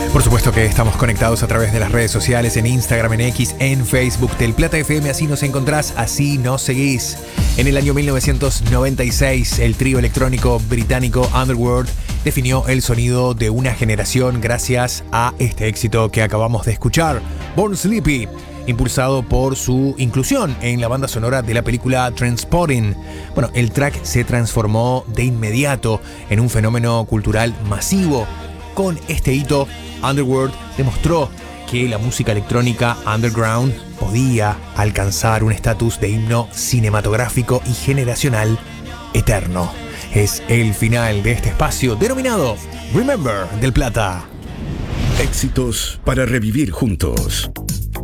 Por supuesto que estamos conectados a través de las redes sociales, en Instagram, en X, en Facebook, Del Plata FM, así nos encontrás, así nos seguís. En el año 1996, el trío electrónico británico Underworld definió el sonido de una generación gracias a este éxito que acabamos de escuchar, Born Sleepy, impulsado por su inclusión en la banda sonora de la película Trainspotting. Bueno, el track se transformó de inmediato en un fenómeno cultural masivo. Con este hito, Underworld demostró que la música electrónica underground podía alcanzar un estatus de himno cinematográfico y generacional eterno. Es el final de este espacio denominado Remember Del Plata. Éxitos para revivir juntos.